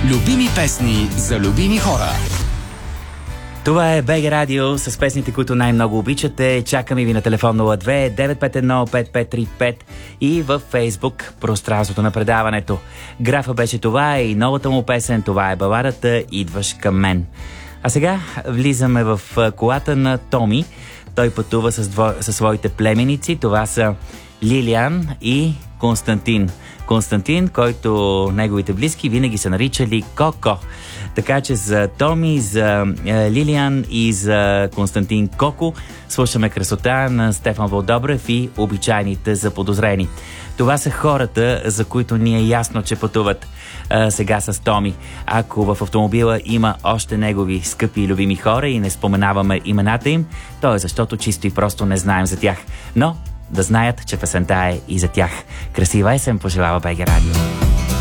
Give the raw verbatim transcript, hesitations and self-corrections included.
Любими песни за любими хора. Това е БГ Радио с песните, които най-много обичате. Чакаме ви на телефон нула две девет пет едно пет пет три пет и във Фейсбук пространството на предаването. Графа беше това и новата му песен, това е баладата "Идваш към мен". А сега влизаме в колата на Томи. Той пътува с дво... със своите племеници. Това са Лилиан и Константин. Константин, който неговите близки винаги са наричали Коко. Така че за Томи, за е, Лилиан и за Константин Коко слушаме красота на Стефан Вълдобрев и обичайните заподозрени. Това са хората, за които ни е ясно, че пътуват а, сега с Томи. Ако в автомобила има още негови скъпи и любими хора и не споменаваме имената им, то е защото чисто и просто не знаем за тях. Но да знаят, че песента е и за тях. Красива есен пожелава БГ Радио.